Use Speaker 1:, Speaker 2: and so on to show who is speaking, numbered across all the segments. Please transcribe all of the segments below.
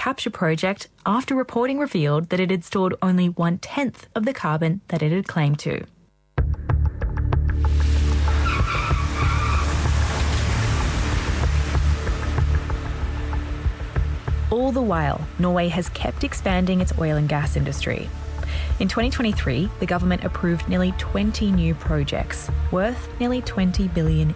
Speaker 1: capture project after reporting revealed that it had stored only 1/10 of the carbon that it had claimed to. All the while, Norway has kept expanding its oil and gas industry. In 2023, the government approved nearly 20 new projects, worth nearly $20 billion.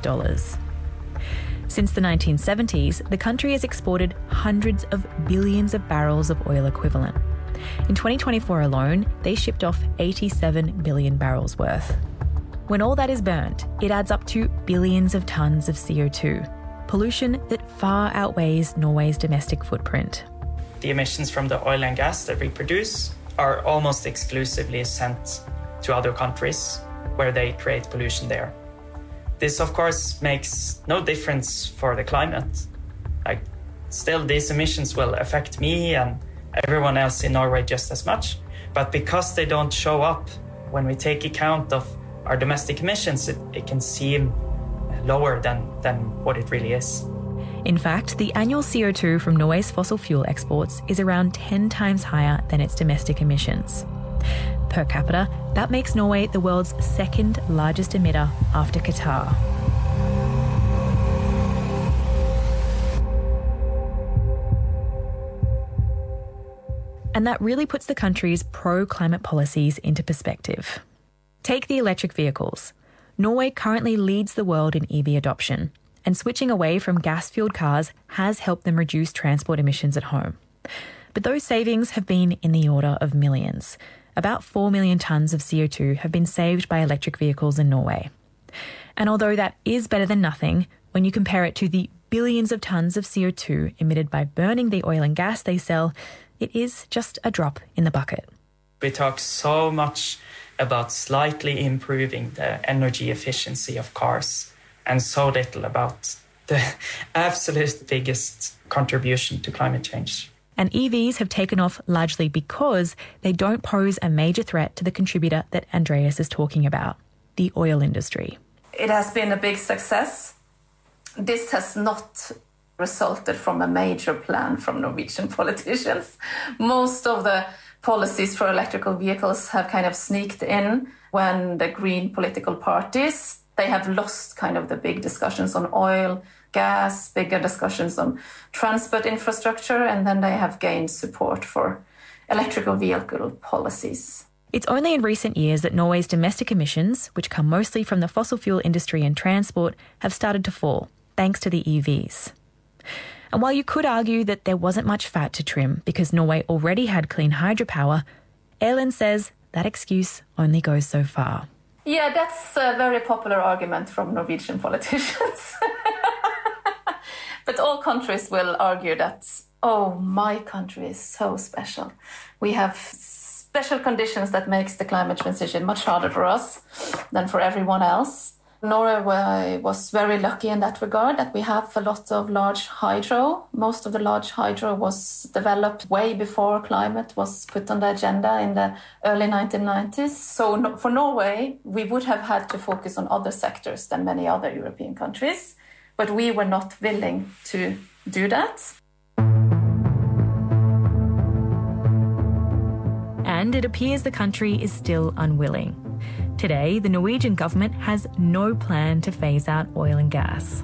Speaker 1: Since the 1970s, the country has exported hundreds of billions of barrels of oil equivalent. In 2024 alone, they shipped off 87 billion barrels worth. When all that is burnt, it adds up to billions of tons of CO2, pollution that far outweighs Norway's domestic footprint.
Speaker 2: The emissions from the oil and gas that we produce are almost exclusively sent to other countries where they create pollution there. This, of course, makes no difference for the climate. Still, these emissions will affect me and everyone else in Norway just as much. But because they don't show up when we take account of our domestic emissions, it can seem lower than what it really is.
Speaker 1: In fact, the annual CO2 from Norway's fossil fuel exports is around 10 times higher than its domestic emissions. Per capita, that makes Norway the world's second largest emitter after Qatar. And that really puts the country's pro-climate policies into perspective. Take the electric vehicles. Norway currently leads the world in EV adoption, and switching away from gas-fueled cars has helped them reduce transport emissions at home. But those savings have been in the order of millions. About 4 million tonnes of CO2 have been saved by electric vehicles in Norway. And although that is better than nothing, when you compare it to the billions of tonnes of CO2 emitted by burning the oil and gas they sell, it is just a drop in the bucket.
Speaker 2: We talk so much about slightly improving the energy efficiency of cars and so little about the absolute biggest contribution to climate change.
Speaker 1: And EVs have taken off largely because they don't pose a major threat to the contributor that Andreas is talking about, the oil industry.
Speaker 3: It has been a big success. This has not resulted from a major plan from Norwegian politicians. Most of the policies for electrical vehicles have kind of sneaked in when the green political parties, they have lost kind of the big discussions on oil, gas, bigger discussions on transport infrastructure, and then they have gained support for electrical vehicle policies.
Speaker 1: It's only in recent years that Norway's domestic emissions, which come mostly from the fossil fuel industry and transport, have started to fall, thanks to the EVs. And while you could argue that there wasn't much fat to trim because Norway already had clean hydropower, Erlend says that excuse only goes so far.
Speaker 3: Yeah, that's a very popular argument from Norwegian politicians. But all countries will argue that, oh, my country is so special. We have special conditions that makes the climate transition much harder for us than for everyone else. Norway was very lucky in that regard, that we have a lot of large hydro. Most of the large hydro was developed way before climate was put on the agenda in the early 1990s. So for Norway, we would have had to focus on other sectors than many other European countries, but we were not willing to do that.
Speaker 1: And it appears the country is still unwilling. Today, the Norwegian government has no plan to phase out oil and gas.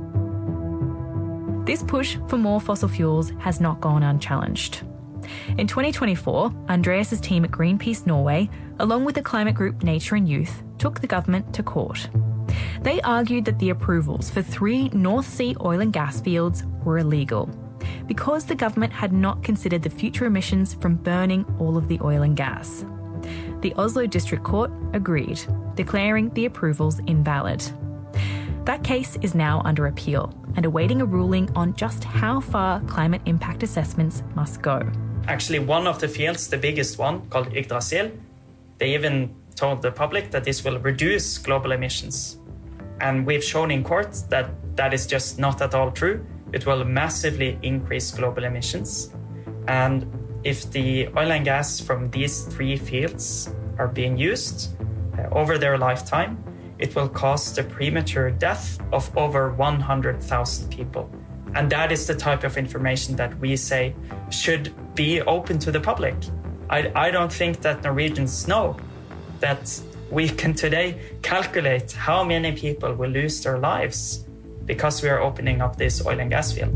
Speaker 1: This push for more fossil fuels has not gone unchallenged. In 2024, Andreas' team at Greenpeace Norway, along with the climate group Nature and Youth, took the government to court. They argued that the approvals for 3 North Sea oil and gas fields were illegal because the government had not considered the future emissions from burning all of the oil and gas. The Oslo District Court agreed, declaring the approvals invalid. That case is now under appeal and awaiting a ruling on just how far climate impact assessments must go.
Speaker 2: Actually, one of the fields, the biggest one, called Yggdrasil, they even told the public that this will reduce global emissions. And we've shown in court that that is just not at all true. It will massively increase global emissions. And if the oil and gas from these 3 fields are being used over their lifetime, it will cause the premature death of over 100,000 people And that is the type of information that we say should be open to the public. I don't think that Norwegians know that we can today calculate how many people will lose their lives because we are opening up this oil and gas field.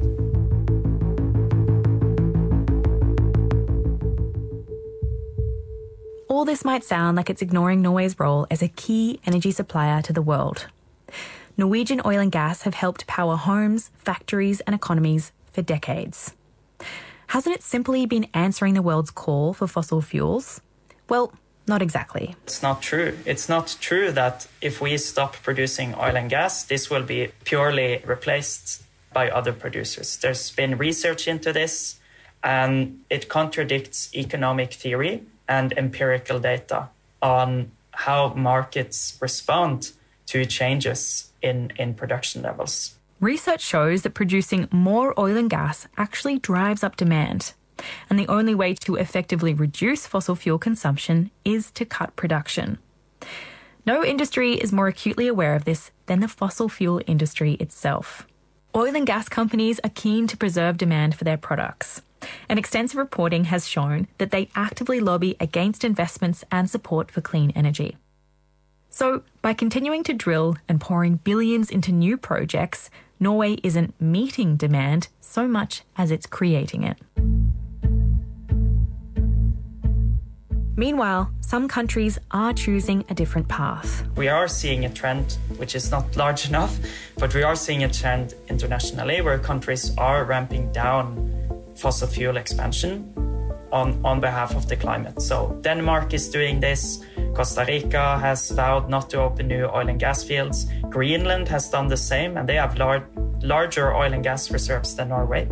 Speaker 1: All this might sound like it's ignoring Norway's role as a key energy supplier to the world. Norwegian oil and gas have helped power homes, factories and economies for decades. Hasn't it simply been answering the world's call for fossil fuels? Well, not exactly.
Speaker 2: It's not true. It's not true that if we stop producing oil and gas, this will be purely replaced by other producers. There's been research into this, and it contradicts economic theory and empirical data on how markets respond to changes in production levels.
Speaker 1: Research shows that producing more oil and gas actually drives up demand. And the only way to effectively reduce fossil fuel consumption is to cut production. No industry is more acutely aware of this than the fossil fuel industry itself. Oil and gas companies are keen to preserve demand for their products. And extensive reporting has shown that they actively lobby against investments and support for clean energy. So, by continuing to drill and pouring billions into new projects, Norway isn't meeting demand so much as it's creating it. Meanwhile, some countries are choosing a different path.
Speaker 2: We are seeing a trend, which is not large enough, but we are seeing a trend internationally where countries are ramping down fossil fuel expansion on behalf of the climate. So Denmark is doing this. Costa Rica has vowed not to open new oil and gas fields. Greenland has done the same, and they have larger oil and gas reserves than Norway.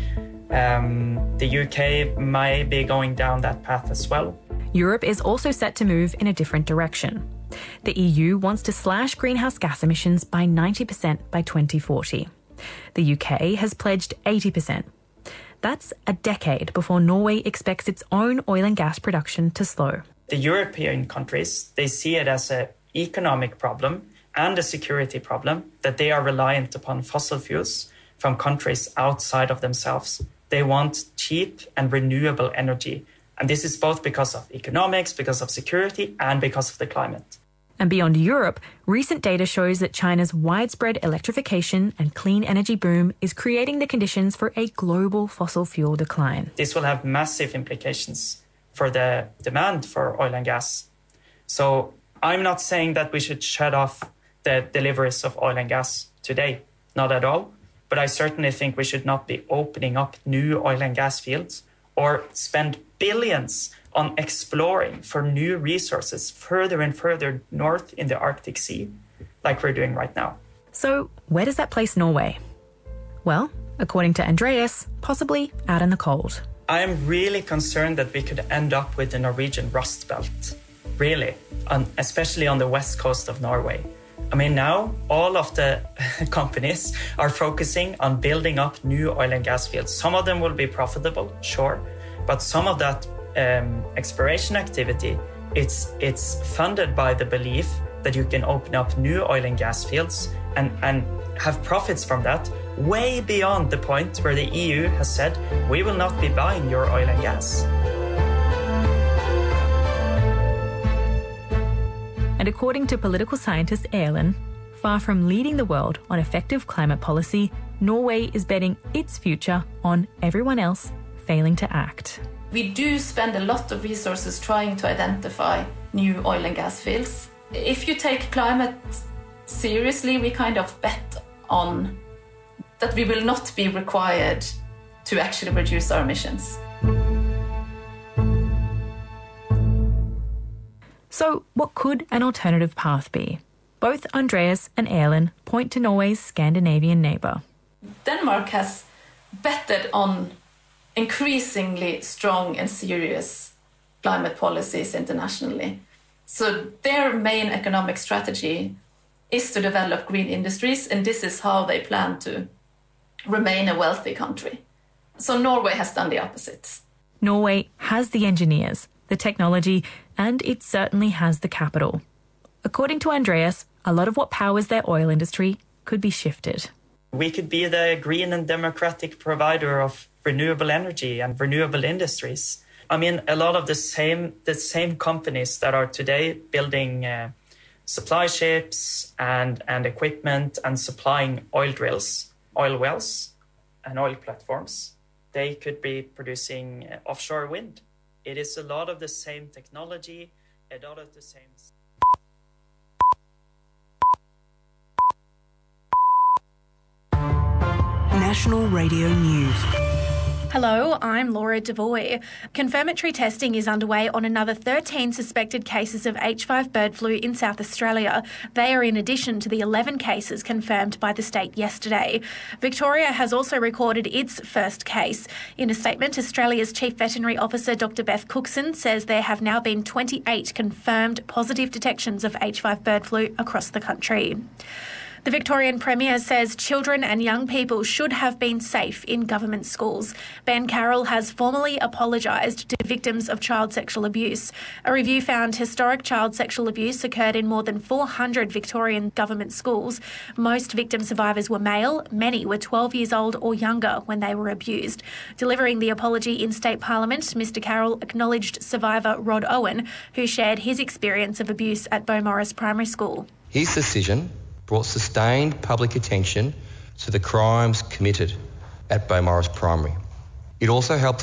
Speaker 2: The UK may be going down that path as well.
Speaker 1: Europe is also set to move in a different direction. The EU wants to slash greenhouse gas emissions by 90% by 2040. The UK has pledged 80%. That's a decade before Norway expects its own oil and gas production to slow.
Speaker 2: The European countries, they see it as an economic problem and a security problem that they are reliant upon fossil fuels from countries outside of themselves. They want cheap and renewable energy. And this is both because of economics, because of security, and because of the climate.
Speaker 1: And beyond Europe, recent data shows that China's widespread electrification and clean energy boom is creating the conditions for a global fossil fuel decline.
Speaker 2: This will have massive implications for the demand for oil and gas. So I'm not saying that we should shut off the deliveries of oil and gas today, not at all. But I certainly think we should not be opening up new oil and gas fields or spend billions on exploring for new resources further and further north in the Arctic Sea, like we're doing right now.
Speaker 1: So where does that place Norway? Well, according to Andreas, possibly out in the cold.
Speaker 2: I am really concerned that we could end up with the Norwegian Rust Belt, really, especially on the west coast of Norway. I mean, now all of the companies are focusing on building up new oil and gas fields. Some of them will be profitable, sure, but some of that exploration activity, it's funded by the belief that you can open up new oil and gas fields and have profits from that way beyond the point where the EU has said, we will not be buying your oil and gas.
Speaker 1: And according to political scientist Erlend, far from leading the world on effective climate policy, Norway is betting its future on everyone else failing to act.
Speaker 3: We do spend a lot of resources trying to identify new oil and gas fields. If you take climate seriously, we kind of bet on that we will not be required to actually reduce our emissions.
Speaker 1: So what could an alternative path be? Both Andreas and Erlend point to Norway's Scandinavian neighbour.
Speaker 3: Denmark has betted on increasingly strong and serious climate policies internationally. So their main economic strategy is to develop green industries, and this is how they plan to remain a wealthy country. So Norway has done the opposite.
Speaker 1: Norway has the engineers, the technology, and it certainly has the capital. According to Andreas, a lot of what powers their oil industry could be shifted.
Speaker 2: We could be the green and democratic provider of renewable energy and renewable industries. I mean, a lot of the same companies that are today building supply ships and equipment and supplying oil drills, oil wells and oil platforms, they could be producing offshore wind. It is a lot of the same technology, a lot of the same...
Speaker 4: National Radio News.
Speaker 5: Hello, I'm Laura Devoy. Confirmatory testing is underway on another 13 suspected cases of H5 bird flu in South Australia. They are in addition to the 11 cases confirmed by the state yesterday. Victoria has also recorded its first case. In a statement, Australia's Chief Veterinary Officer Dr Beth Cookson says there have now been 28 confirmed positive detections of H5 bird flu across the country. The Victorian Premier says children and young people should have been safe in government schools. Ben Carroll has formally apologised to victims of child sexual abuse. A review found historic child sexual abuse occurred in more than 400 Victorian government schools. Most victim survivors were male. Many were 12 years old or younger when they were abused. Delivering the apology in State Parliament, Mr Carroll acknowledged survivor Rod Owen, who shared his experience of abuse at Beaumaris Primary School.
Speaker 6: His decision brought sustained public attention to the crimes committed at Beaumaris Primary. It also helped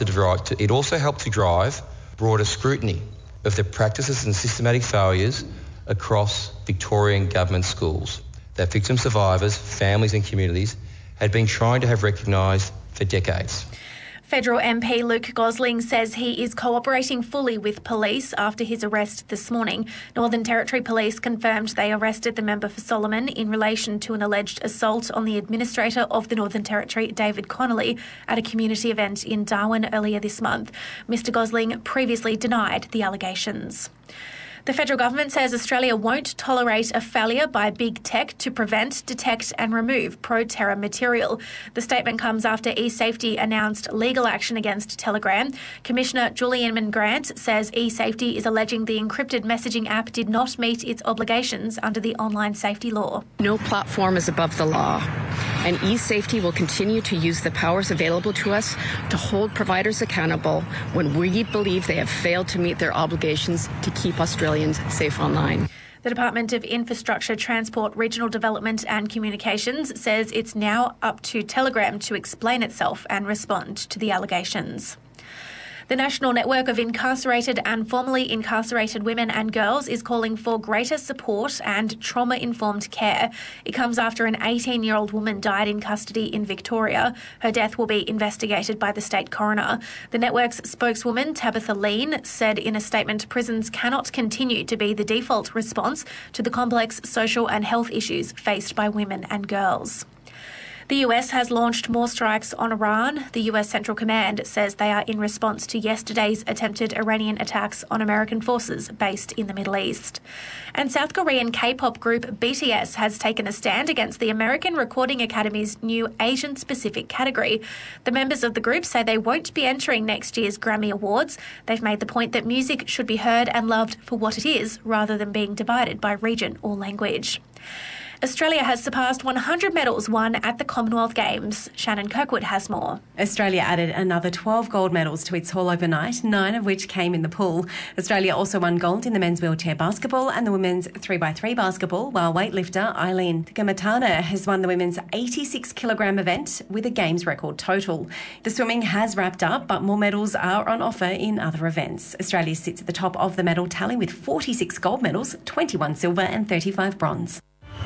Speaker 6: to drive broader scrutiny of the practices and systematic failures across Victorian government schools that victim survivors, families and communities had been trying to have recognised for decades.
Speaker 5: Federal MP Luke Gosling says he is cooperating fully with police after his arrest this morning. Northern Territory Police confirmed they arrested the member for Solomon in relation to an alleged assault on the Administrator of the Northern Territory, David Connolly, at a community event in Darwin earlier this month. Mr Gosling previously denied the allegations. The federal government says Australia won't tolerate a failure by big tech to prevent, detect and remove pro-terror material. The statement comes after eSafety announced legal action against Telegram. Commissioner Julie Inman-Grant says eSafety is alleging the encrypted messaging app did not meet its obligations under the online safety law.
Speaker 7: No platform is above the law, and eSafety will continue to use the powers available to us to hold providers accountable when we believe they have failed to meet their obligations to keep Australians safe online.
Speaker 5: The Department of Infrastructure, Transport, Regional Development and Communications says it's now up to Telegram to explain itself and respond to the allegations. The National Network of Incarcerated and Formerly Incarcerated Women and Girls is calling for greater support and trauma-informed care. It comes after an 18-year-old woman died in custody in Victoria. Her death will be investigated by the state coroner. The network's spokeswoman, Tabitha Lean, said in a statement prisons cannot continue to be the default response to the complex social and health issues faced by women and girls. The US has launched more strikes on Iran. The US Central Command says they are in response to yesterday's attempted Iranian attacks on American forces based in the Middle East. And South Korean K-pop group BTS has taken a stand against the American Recording Academy's new Asian-specific category. The members of the group say they won't be entering next year's Grammy Awards. They've made the point that music should be heard and loved for what it is, rather than being divided by region or language. Australia has surpassed 100 medals won at the Commonwealth Games. Shannon Kirkwood has more.
Speaker 8: Australia added another 12 gold medals to its haul overnight, 9 of which came in the pool. Australia also won gold in the men's wheelchair basketball and the women's 3x3 basketball, while weightlifter Eileen Gamatana has won the women's 86-kilogram event with a Games record total. The swimming has wrapped up, but more medals are on offer in other events. Australia sits at the top of the medal tally with 46 gold medals, 21 silver and 35 bronze.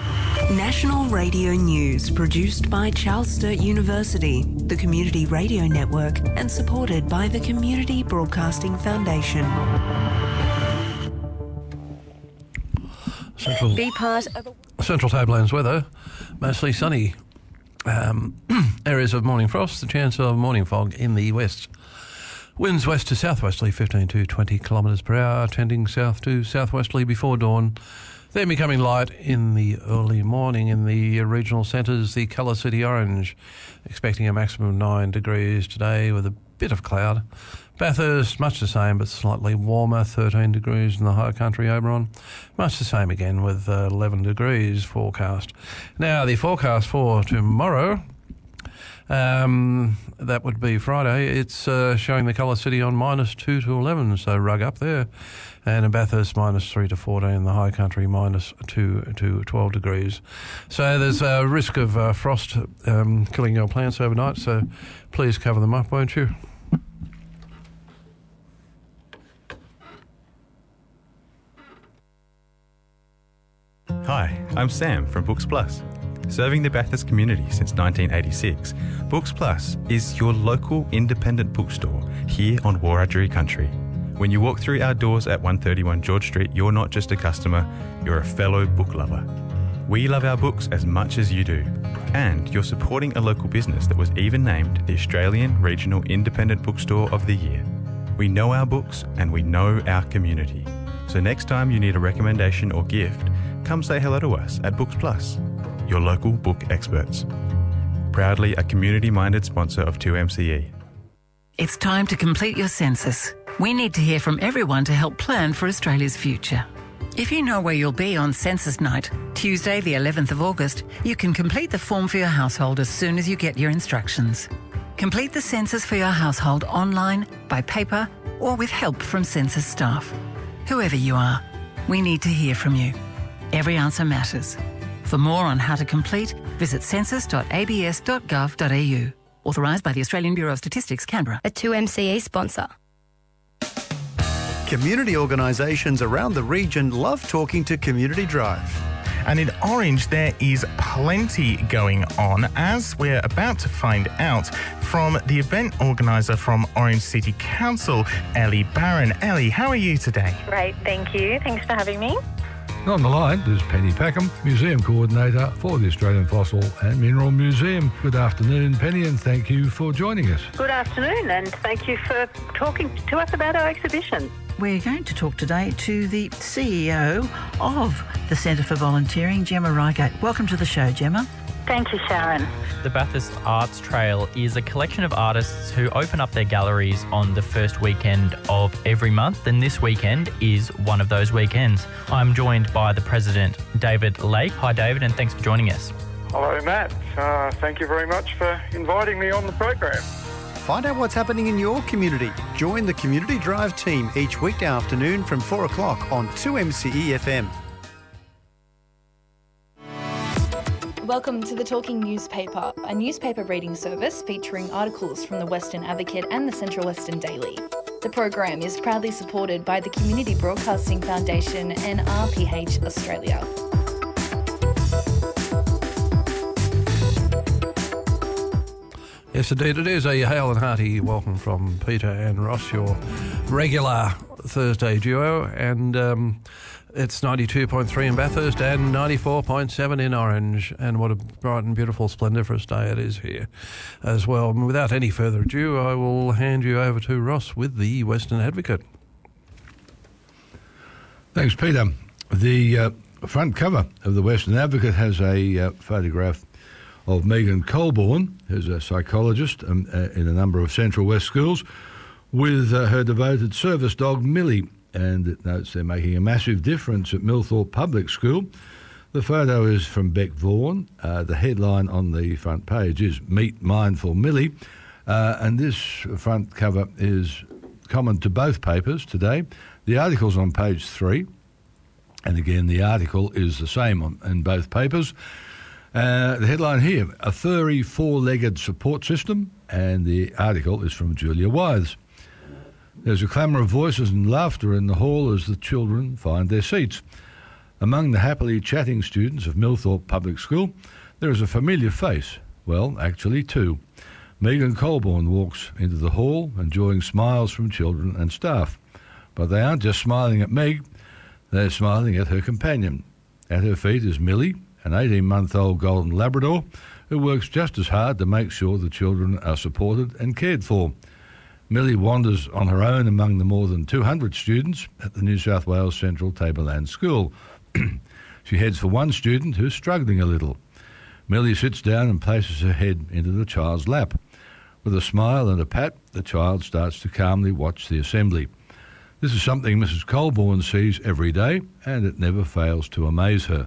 Speaker 4: National Radio News, produced by Charles Sturt University, the Community Radio Network, and supported by the Community Broadcasting Foundation.
Speaker 9: Central Tablelands weather, mostly sunny. Areas of morning frost, the chance of morning fog in the west. Winds west to southwesterly 15 to 20 kilometres per hour, trending south to southwesterly before dawn. Then becoming light in the early morning. In the regional centres, the colour city orange, expecting a maximum of 9 degrees today with a bit of cloud. Bathurst, much the same, but slightly warmer, 13 degrees in the high country. Oberon, much the same again with 11 degrees forecast. Now, the forecast for tomorrow, that would be Friday. It's showing the Colour City on -2 to 11, so rug up there. And in Bathurst, -3 to 14, the high country -2 to 12 degrees. So there's a risk of frost killing your plants overnight, so please cover them up, won't you?
Speaker 10: Hi, I'm Sam from Books Plus. Serving the Bathurst community since 1986, Books Plus is your local independent bookstore here on Wiradjuri country. When you walk through our doors at 131 George Street, you're not just a customer, you're a fellow book lover. We love our books as much as you do. And you're supporting a local business that was even named the Australian Regional Independent Bookstore of the Year. We know our books and we know our community. So next time you need a recommendation or gift, come say hello to us at Books Plus, your local book experts. Proudly a community-minded sponsor of 2MCE.
Speaker 11: It's time to complete your census. We need to hear from everyone to help plan for Australia's future. If you know where you'll be on census night, Tuesday the 11th of August, you can complete the form for your household as soon as you get your instructions. Complete the census for your household online, by paper, or with help from census staff. Whoever you are, we need to hear from you. Every answer matters. For more on how to complete, visit census.abs.gov.au. Authorised by the Australian Bureau of Statistics, Canberra.
Speaker 12: A 2MCE sponsor.
Speaker 13: Community organisations around the region love talking to Community Drive.
Speaker 14: And in Orange, there is plenty going on, as we're about to find out from the event organiser from Orange City Council, Ellie Barron. Ellie, how are you today?
Speaker 15: Great, thank you. Thanks for having me.
Speaker 16: On the line is Penny Packham, Museum Coordinator for the Australian Fossil and Mineral Museum. Good afternoon, Penny, and thank you for joining us.
Speaker 15: Good afternoon, and thank you for talking to us about our exhibition.
Speaker 17: We're going to talk today to the CEO of the Centre for Volunteering, Gemma Reigate. Welcome to the show, Gemma.
Speaker 15: Thank you, Sharon.
Speaker 18: The Bathurst Arts Trail is a collection of artists who open up their galleries on the first weekend of every month, and this weekend is one of those weekends. I'm joined by the president, David Lake. Hi, David, and thanks for joining us.
Speaker 19: Hello, Matt. Thank you very much for inviting me on the program.
Speaker 13: Find out what's happening in your community. Join the Community Drive team each weekday afternoon from 4 o'clock on 2MCE FM.
Speaker 20: Welcome to the Talking Newspaper, a newspaper reading service featuring articles from the Western Advocate and the Central Western Daily. The program is proudly supported by the Community Broadcasting Foundation and RPH Australia.
Speaker 9: Yes, indeed it is. A hail and hearty welcome from Peter and Ross, your regular Thursday duo, and it's 92.3 in Bathurst and 94.7 in Orange, and what a bright and beautiful, splendiferous day it is here as well. And without any further ado, I will hand you over to Ross with the Western Advocate.
Speaker 16: Thanks, Peter. The front cover of the Western Advocate has a photograph of Megan Colborn, who's a psychologist in a number of Central West schools, with her devoted service dog, Millie. And it notes they're making a massive difference at Millthorpe Public School. The photo is from Beck Vaughan. The headline on the front page is Meet Mindful Millie. And this front cover is common to both papers today. The article's on page 3. And again, the article is the same in both papers. The headline here, A Furry Four-Legged Support System. And the article is from Julia Wythes. There's a clamour of voices and laughter in the hall as the children find their seats. Among the happily chatting students of Millthorpe Public School, there is a familiar face. Well, actually two. Megan Colborn walks into the hall, enjoying smiles from children and staff. But they aren't just smiling at Meg, they're smiling at her companion. At her feet is Millie, an 18-month-old golden Labrador, who works just as hard to make sure the children are supported and cared for. Millie wanders on her own among the more than 200 students at the New South Wales Central Tableland School. She heads for one student who's struggling a little. Millie sits down and places her head into the child's lap. With a smile and a pat, the child starts to calmly watch the assembly. This is something Mrs. Colborne sees every day, and it never fails to amaze her.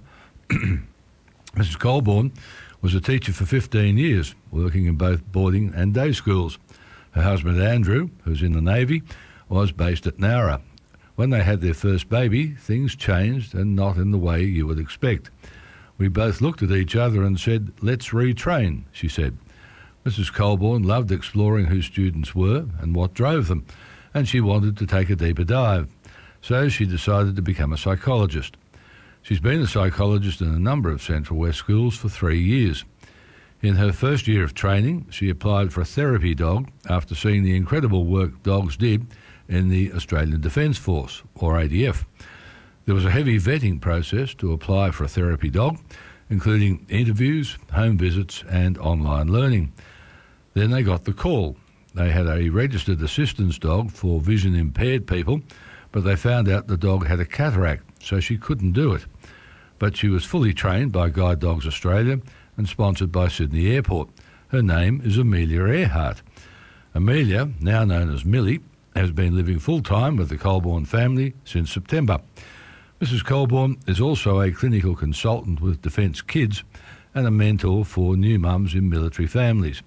Speaker 16: Mrs. Colborne was a teacher for 15 years, working in both boarding and day schools. Her husband Andrew, who's in the Navy, was based at Nowra. When they had their first baby, things changed, and not in the way you would expect. We both looked at each other and said, "Let's retrain," she said. Mrs. Colborne loved exploring who students were and what drove them, and she wanted to take a deeper dive. So she decided to become a psychologist. She's been a psychologist in a number of Central West schools for 3 years. In her first year of training, she applied for a therapy dog after seeing the incredible work dogs did in the Australian Defence Force, or ADF. There was a heavy vetting process to apply for a therapy dog, including interviews, home visits and online learning. Then they got the call. They had a registered assistance dog for vision impaired people, but they found out the dog had a cataract, so she couldn't do it. But she was fully trained by Guide Dogs Australia and sponsored by Sydney Airport. Her name is Amelia Earhart. Amelia, now known as Millie, has been living full-time with the Colborne family since September. Mrs. Colborne is also a clinical consultant with Defence Kids and a mentor for new mums in military families.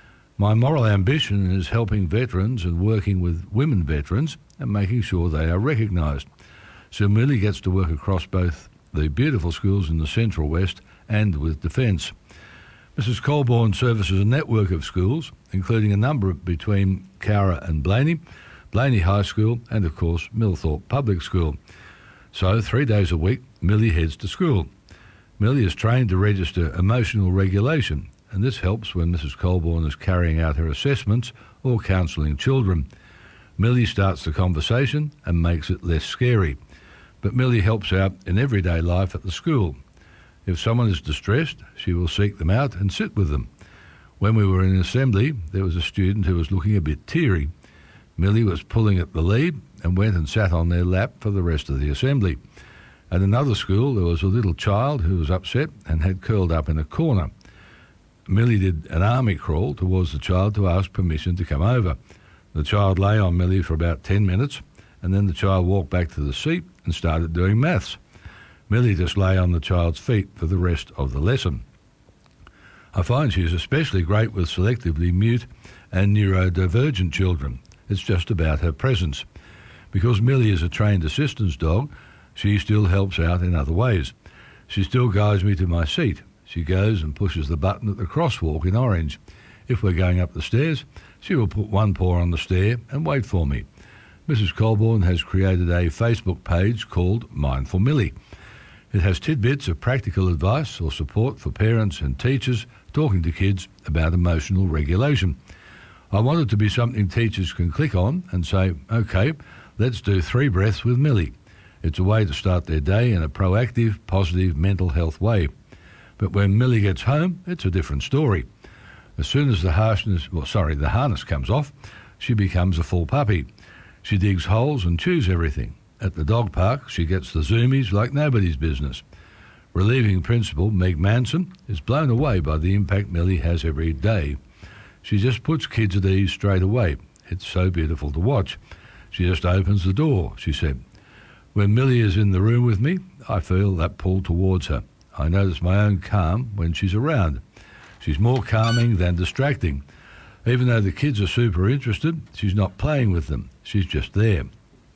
Speaker 16: My moral ambition is helping veterans and working with women veterans and making sure they are recognised. So Millie gets to work across both the beautiful schools in the Central West and with Defence. Mrs. Colborne services a network of schools, including a number between Cowra and Blaney High School and, of course, Millthorpe Public School. So 3 days a week, Millie heads to school. Millie is trained to register emotional regulation, and this helps when Mrs. Colborne is carrying out her assessments or counselling children. Millie starts the conversation and makes it less scary. But Millie helps out in everyday life at the school. If someone is distressed, she will seek them out and sit with them. When we were in assembly, there was a student who was looking a bit teary. Millie was pulling at the lead and went and sat on their lap for the rest of the assembly. At another school, there was a little child who was upset and had curled up in a corner. Millie did an army crawl towards the child to ask permission to come over. The child lay on Millie for about 10 minutes, and then the child walked back to the seat and started doing maths. Millie just lay on the child's feet for the rest of the lesson. I find she is especially great with selectively mute and neurodivergent children. It's just about her presence. Because Millie is a trained assistance dog, she still helps out in other ways. She still guides me to my seat. She goes and pushes the button at the crosswalk in orange. If we're going up the stairs, she will put one paw on the stair and wait for me. Mrs. Colborne has created a Facebook page called Mindful Millie. It has tidbits of practical advice or support for parents and teachers talking to kids about emotional regulation. I want it to be something teachers can click on and say, "Okay, let's do 3 breaths with Millie." It's a way to start their day in a proactive, positive mental health way. But when Millie gets home, it's a different story. As soon as the harness comes off, she becomes a full puppy. She digs holes and chews everything. At the dog park, she gets the zoomies like nobody's business. Relieving Principal Meg Manson is blown away by the impact Millie has every day. She just puts kids at ease straight away. It's so beautiful to watch. She just opens the door, she said. When Millie is in the room with me, I feel that pull towards her. I notice my own calm when she's around. She's more calming than distracting. Even though the kids are super interested, she's not playing with them. She's just there.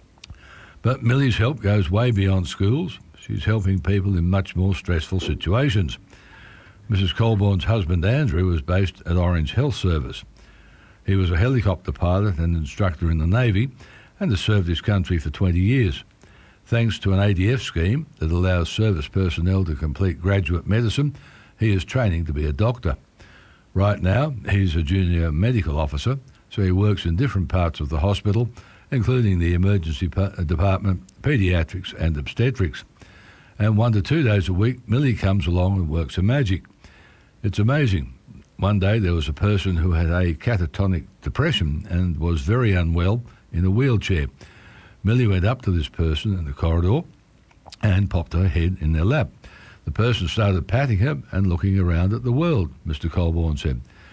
Speaker 16: But Millie's help goes way beyond schools. She's helping people in much more stressful situations. Mrs. Colborne's husband Andrew was based at Orange Health Service. He was a helicopter pilot and instructor in the Navy and has served his country for 20 years. Thanks to an ADF scheme that allows service personnel to complete graduate medicine, he is training to be a doctor. Right now, he's a junior medical officer, so he works in different parts of the hospital, including the emergency department, paediatrics and obstetrics. And 1 to 2 days a week, Millie comes along and works her magic. It's amazing. One day there was a person who had a catatonic depression and was very unwell in a wheelchair. Millie went up to this person in the corridor and popped her head in their lap. The person started patting her and looking around at the world, Mr. Colborne said.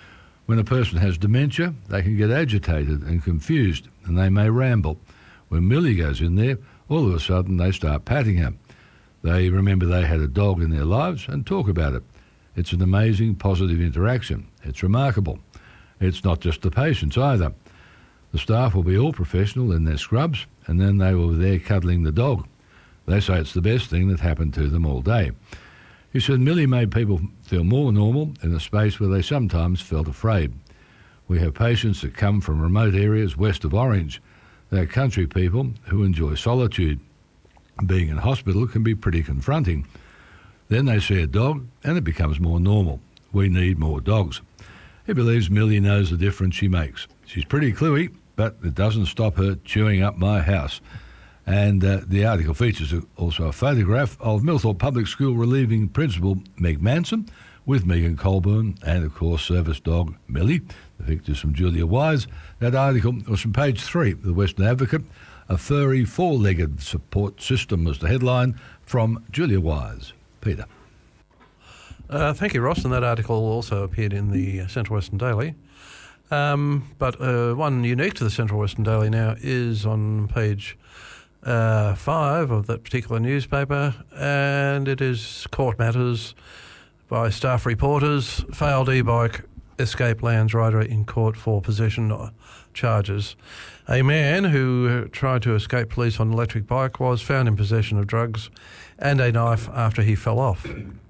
Speaker 16: When a person has dementia, they can get agitated and confused, and they may ramble. When Millie goes in there, all of a sudden they start patting her. They remember they had a dog in their lives and talk about it. It's an amazing positive interaction. It's remarkable. It's not just the patients either. The staff will be all professional in their scrubs, and then they will be there cuddling the dog. They say it's the best thing that happened to them all day. He said Millie made people feel more normal in a space where they sometimes felt afraid. We have patients that come from remote areas west of Orange. They're country people who enjoy solitude. Being in hospital can be pretty confronting. Then they see a dog and it becomes more normal. We need more dogs. He believes Millie knows the difference she makes. She's pretty cluey, but it doesn't stop her chewing up my house. And the article features also a photograph of Millthorpe Public School relieving principal Meg Manson with Megan Colburn and, of course, service dog Millie. The pictures from Julia Wise. That article was from page 3 of the Western Advocate. A furry four-legged support system was the headline from Julia Wise. Peter.
Speaker 9: Thank you, Ross. And that article also appeared in the Central Western Daily. But one unique to the Central Western Daily now is on page 5 of that particular newspaper, and it is Court Matters by staff reporters. Failed e-bike escape lands rider in court for possession charges. A man who tried to escape police on an electric bike was found in possession of drugs and a knife after he fell off.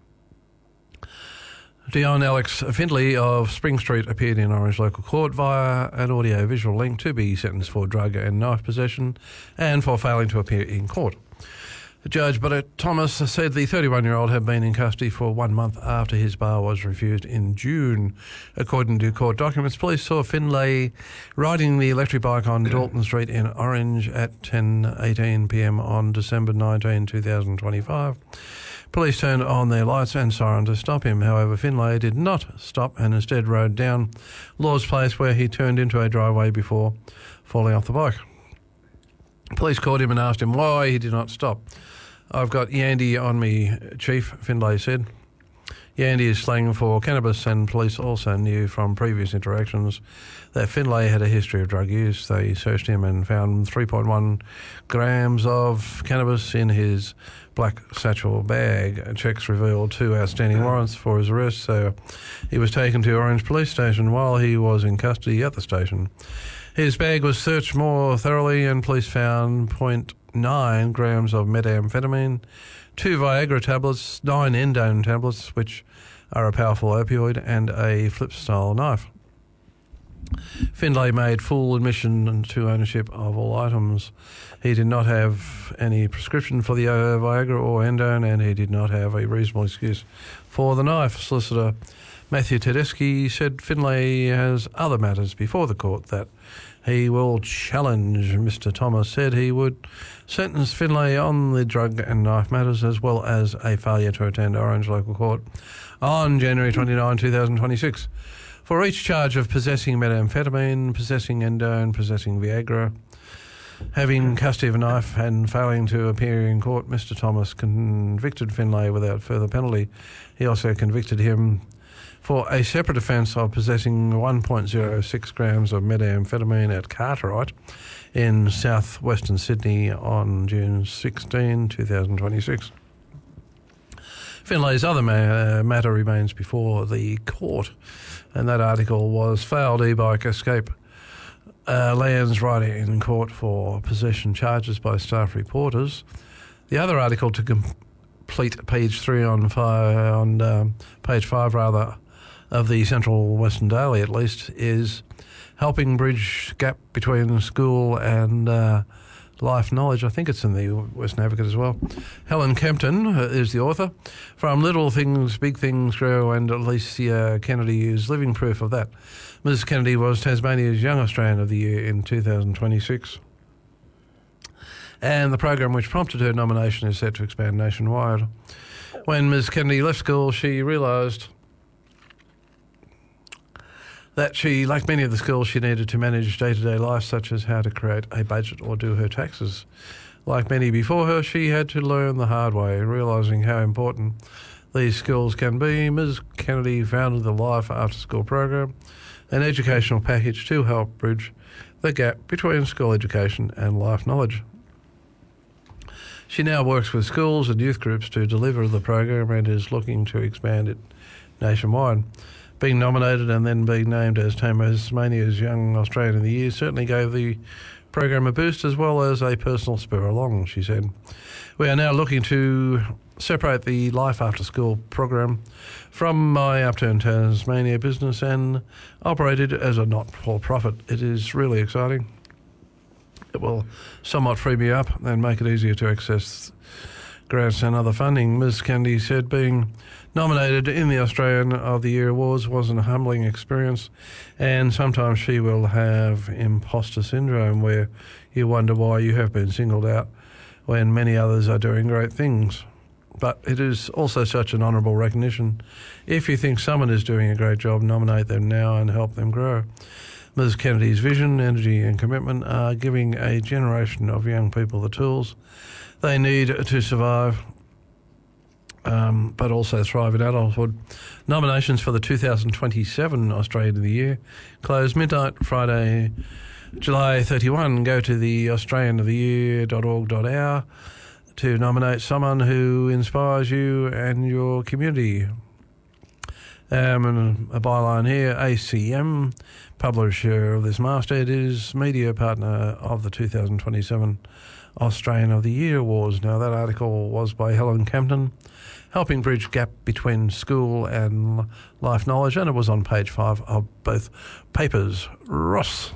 Speaker 9: Dion Alex Findlay of Spring Street appeared in Orange Local Court via an audio-visual link to be sentenced for drug and knife possession and for failing to appear in court. Judge Burnett Thomas said the 31-year-old had been in custody for 1 month after his bail was refused in June. According to court documents, police saw Findlay riding the electric bike on Dalton Street in Orange at 10:18 p.m. on December 19, 2025. Police turned on their lights and siren to stop him. However, Findlay did not stop and instead rode down Laws Place, where he turned into a driveway before falling off the bike. Police caught him and asked him why he did not stop. "I've got Yandy on me, Chief," Findlay said. Yandy is slang for cannabis, and police also knew from previous interactions that Findlay had a history of drug use. They searched him and found 3.1 grams of cannabis in his black satchel bag. Checks revealed 2 outstanding warrants for his arrest, so he was taken to Orange Police Station while he was in custody at the station. His bag was searched more thoroughly and police found 0.9 grams of methamphetamine, 2 Viagra tablets, 9 endone tablets, which are a powerful opioid, and a flip-style knife. Findlay made full admission to ownership of all items. He did not have any prescription for the Viagra or endone, and he did not have a reasonable excuse for the knife. Solicitor Matthew Tedeschi said Findlay has other matters before the court that he will challenge. Mr. Thomas said he would sentence Findlay on the drug and knife matters as well as a failure to attend Orange Local Court on January 29, 2026. For each charge of possessing methamphetamine, possessing endone, possessing Viagra, having custody of a knife and failing to appear in court, Mr. Thomas convicted Findlay without further penalty. He also convicted him for a separate offence of possessing 1.06 grams of methamphetamine at Cartwright in south-western Sydney on June 16, 2026. Findlay's other matter remains before the court, and that article was failed e-bike escape lands rider in court for possession charges by staff reporters. The other article to complete page 3 on page 5 of the Central Western Daily at least is helping bridge gap between school and life knowledge. I think it's in the Western Advocate as well. Helen Kempton is the author. From Little Things, Big Things Grow, and Alicia Kennedy is living proof of that. Ms. Kennedy was Tasmania's Young Australian of the Year in 2026. And the program which prompted her nomination is set to expand nationwide. When Ms. Kennedy left school, she realised that she, like many of the skills she needed to manage day-to-day life, such as how to create a budget or do her taxes. Like many before her, she had to learn the hard way, realising how important these skills can be. Ms. Kennedy founded the Life After School program, an educational package to help bridge the gap between school education and life knowledge. She now works with schools and youth groups to deliver the program and is looking to expand it nationwide. Being nominated and then being named as Tasmania's Young Australian of the Year certainly gave the program a boost as well as a personal spur along, she said. We are now looking to separate the Life After School program from my Upturn Tasmania business and operate it as a not-for-profit. It is really exciting. It will somewhat free me up and make it easier to access grants and other funding. Ms Kennedy said being nominated in the Australian of the Year Awards was an humbling experience, and sometimes she will have imposter syndrome where you wonder why you have been singled out when many others are doing great things. But it is also such an honourable recognition. If you think someone is doing a great job, nominate them now and help them grow. Ms Kennedy's vision, energy and commitment are giving a generation of young people the tools they need to survive, but also thrive in adulthood. Nominations for the 2027 Australian of the Year close midnight Friday, July 31. Go to the australianoftheyear.org.au to nominate someone who inspires you and your community. And a byline here, ACM, publisher of this masthead, is media partner of the 2027 Australian of the Year Awards. Now, that article was by Helen Campton, helping bridge gap between school and life knowledge, and it was on page 5 of both papers. Ross.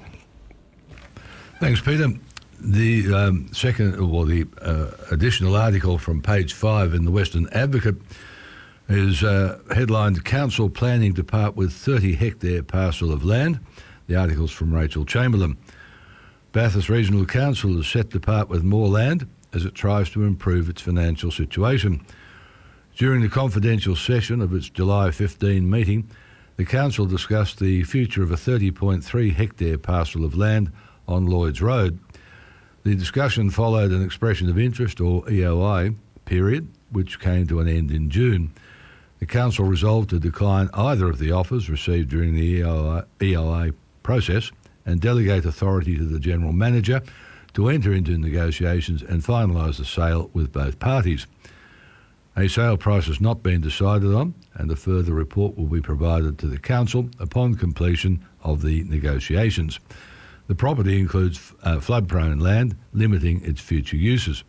Speaker 16: Thanks, Peter. The the additional article from page 5 in the Western Advocate is headlined, Council Planning to Part with 30-hectare Parcel of Land. The article's from Rachel Chamberlain. Bathurst Regional Council is set to part with more land as it tries to improve its financial situation. During the confidential session of its July 15 meeting, the Council discussed the future of a 30.3-hectare parcel of land on Lloyd's Road. The discussion followed an expression of interest, or EOI, period, which came to an end in June. The Council resolved to decline either of the offers received during the EOI process and delegate authority to the General Manager to enter into negotiations and finalise the sale with both parties. A sale price has not been decided on, and a further report will be provided to the Council upon completion of the negotiations. The property includes flood-prone land, limiting its future uses.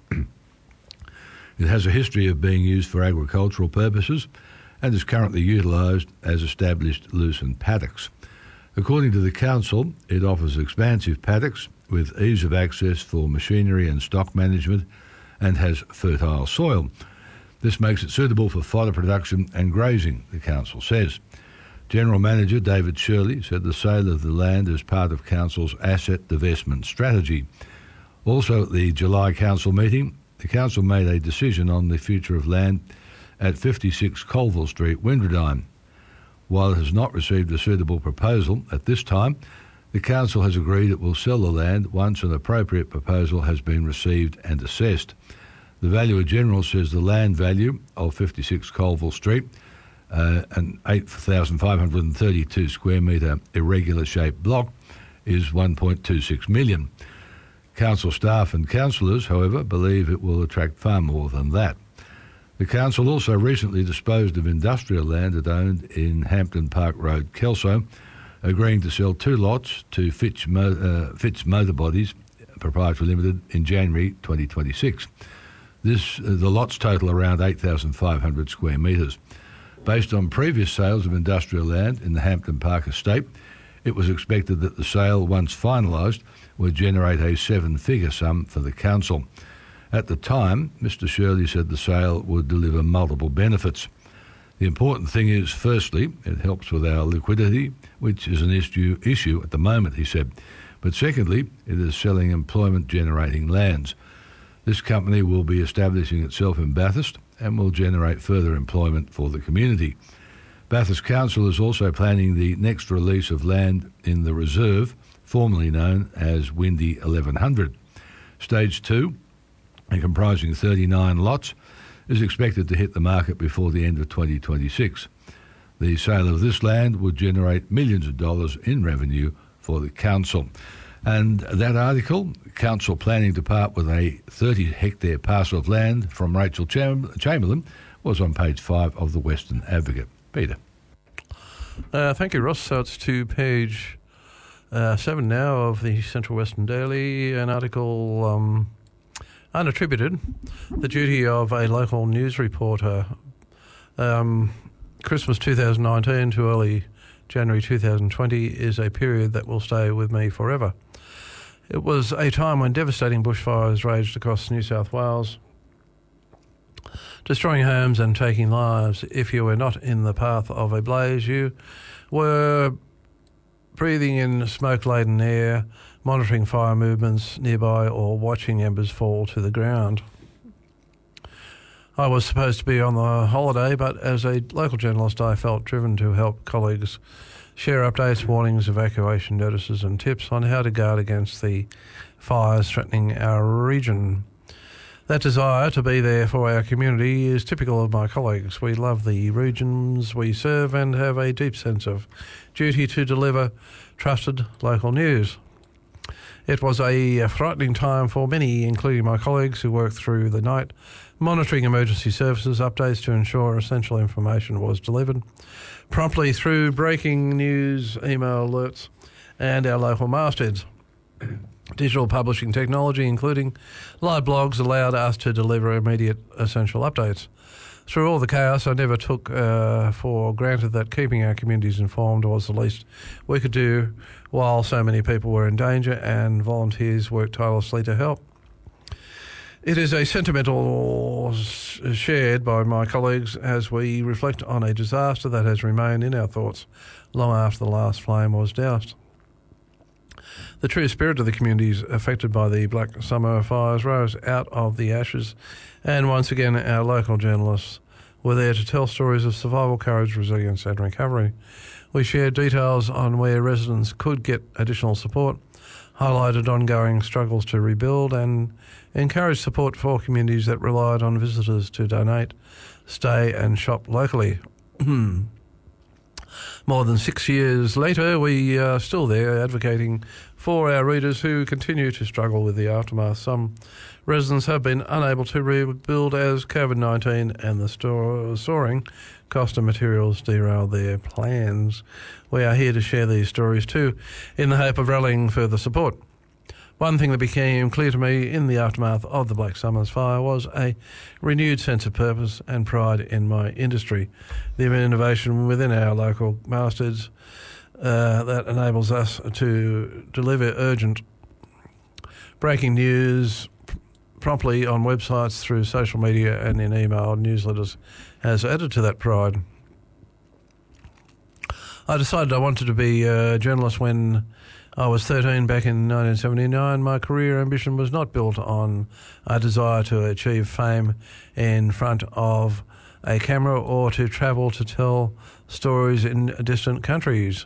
Speaker 16: It has a history of being used for agricultural purposes and is currently utilised as established lucerne paddocks. According to the Council, it offers expansive paddocks with ease of access for machinery and stock management and has fertile soil. This makes it suitable for fodder production and grazing, the Council says. General Manager David Shirley said the sale of the land is part of Council's asset divestment strategy. Also at the July Council meeting, the Council made a decision on the future of land at 56 Colville Street, Windradine. While it has not received a suitable proposal at this time, the Council has agreed it will sell the land once an appropriate proposal has been received and assessed. The Valuer General says the land value of 56 Colville Street, an 8,532 square metre irregular shaped block, is $1.26 million. Council staff and councillors, however, believe it will attract far more than that. The Council also recently disposed of industrial land it owned in Hampton Park Road, Kelso, agreeing to sell 2 lots to Fitz Motor Bodies Proprietary Limited in January 2026. The lots total around 8,500 square metres. Based on previous sales of industrial land in the Hampton Park estate, it was expected that the sale, once finalised, would generate a 7-figure sum for the Council. At the time, Mr Shirley said the sale would deliver multiple benefits. The important thing is, firstly, it helps with our liquidity, which is an issue at the moment, he said. But secondly, it is selling employment-generating lands. This company will be establishing itself in Bathurst and will generate further employment for the community. Bathurst Council is also planning the next release of land in the reserve, formerly known as Windy 1100. Stage 2, comprising 39 lots, is expected to hit the market before the end of 2026. The sale of this land would generate millions of dollars in revenue for the council. And that article, council planning to part with a 30-hectare parcel of land from Rachel Chamberlain, was on page 5 of the Western Advocate. Peter.
Speaker 9: Thank you, Ross. So it's to page 7 now of the Central Western Daily, an article unattributed, the duty of a local news reporter. Christmas 2019 to early January 2020 is a period that will stay with me forever. It was a time when devastating bushfires raged across New South Wales, destroying homes and taking lives. If you were not in the path of a blaze, you were breathing in smoke-laden air, monitoring fire movements nearby, or watching embers fall to the ground. I was supposed to be on the holiday, but as a local journalist, I felt driven to help colleagues share updates, warnings, evacuation notices and tips on how to guard against the fires threatening our region. That desire to be there for our community is typical of my colleagues. We love the regions we serve and have a deep sense of duty to deliver trusted local news. It was a frightening time for many, including my colleagues who worked through the night, monitoring emergency services updates to ensure essential information was delivered promptly through breaking news, email alerts and our local mastheads. Digital publishing technology, including live blogs, allowed us to deliver immediate essential updates. Through all the chaos, I never took for granted that keeping our communities informed was the least we could do while so many people were in danger and volunteers worked tirelessly to help. It is a sentimental shared by my colleagues as we reflect on a disaster that has remained in our thoughts long after the last flame was doused. The true spirit of the communities affected by the Black Summer fires rose out of the ashes, and once again our local journalists were there to tell stories of survival, courage, resilience and recovery. We shared details on where residents could get additional support, highlighted ongoing struggles to rebuild and encouraged support for communities that relied on visitors to donate, stay and shop locally. More than 6 years later, we are still there advocating for our readers who continue to struggle with the aftermath. Some residents have been unable to rebuild as COVID-19 and the soaring cost of materials derailed their plans. We are here to share these stories too, in the hope of rallying further support. One thing that became clear to me in the aftermath of the Black Summer's fire was a renewed sense of purpose and pride in my industry. The innovation within our local mastheads that enables us to deliver urgent breaking news promptly on websites, through social media and in email newsletters has added to that pride. I decided I wanted to be a journalist when I was 13 back in 1979. My career ambition was not built on a desire to achieve fame in front of a camera or to travel to tell stories in distant countries.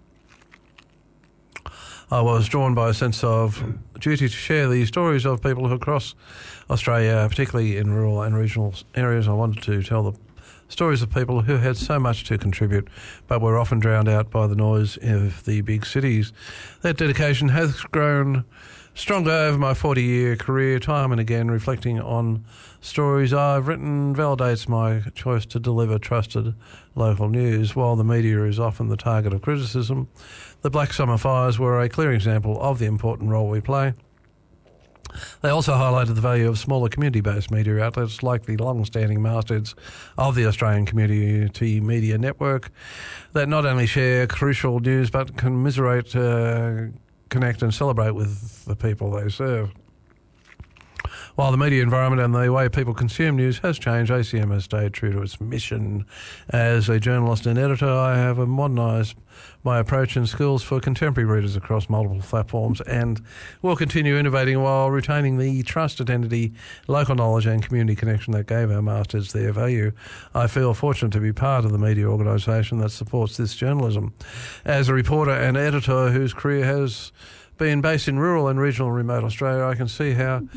Speaker 9: I was drawn by a sense of duty to share the stories of people across Australia, particularly in rural and regional areas. I wanted to tell the stories of people who had so much to contribute but were often drowned out by the noise of the big cities. That dedication has grown stronger over my 40-year career. Time and again reflecting on stories I've written validates my choice to deliver trusted local news. While the media is often the target of criticism, the Black Summer fires were a clear example of the important role we play. They also highlighted the value of smaller community-based media outlets like the long-standing mastheads of the Australian Community Media Network that not only share crucial news but commiserate, connect and celebrate with the people they serve. While the media environment and the way people consume news has changed, ACM has stayed true to its mission. As a journalist and editor, I have modernised my approach and skills for contemporary readers across multiple platforms and will continue innovating while retaining the trust, identity, local knowledge and community connection that gave our mastheads their value. I feel fortunate to be part of the media organisation that supports this journalism. As a reporter and editor whose career has been based in rural and regional remote Australia, I can see how